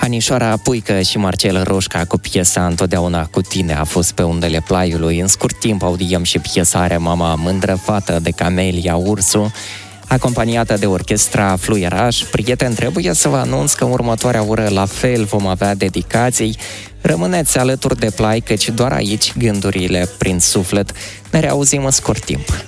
Anișoara Puică și Marcel Roșca cu piesa Întotdeauna cu tine a fost pe undele Plaiului. În scurt timp audiem și piesarea Mama mândră fată de Camelia Ursu, acompaniată de orchestra Fluieraș. Prieteni, trebuie să vă anunț că în următoarea oră la fel vom avea dedicații. Rămâneți alături de Plai, căci doar aici gândurile prin suflet. Ne reauzim în scurt timp.